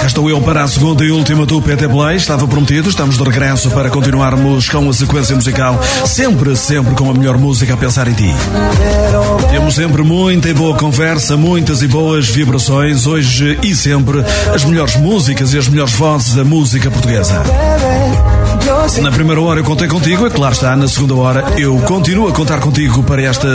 Cá estou eu para a segunda e última do PT Play. Estava prometido, estamos de regresso para continuarmos com a sequência musical. Sempre com a melhor música a pensar em ti. Temos sempre muita e boa conversa, muitas e boas vibrações. Hoje e sempre as melhores músicas e as melhores vozes da música portuguesa. Na primeira hora eu contei contigo, é claro está, na segunda hora eu continuo a contar contigo para esta